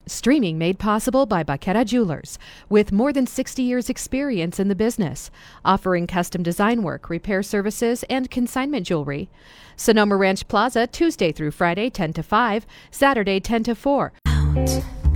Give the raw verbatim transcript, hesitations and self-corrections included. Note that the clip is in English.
Streaming made possible by Baqueta Jewelers, with more than sixty years experience in the business, offering custom design work, repair services, and consignment jewelry. Sonoma Ranch Plaza, Tuesday through Friday, ten to five, Saturday, ten to four. Out.